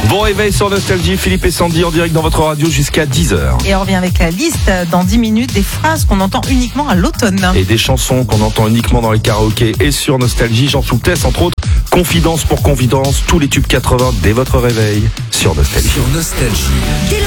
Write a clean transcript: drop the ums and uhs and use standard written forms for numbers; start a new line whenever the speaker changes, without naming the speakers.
Bon réveil sur Nostalgie, Philippe et Sandy en direct dans votre radio jusqu'à 10h.
Et on revient avec la liste dans 10 minutes des phrases qu'on entend uniquement à l'automne.
Et des chansons qu'on entend uniquement dans les karaokés et sur Nostalgie. Jean Souplesse, entre autres, Confidence pour Confidence, tous les tubes 80 dès votre réveil sur Nostalgie.
Sur Nostalgie.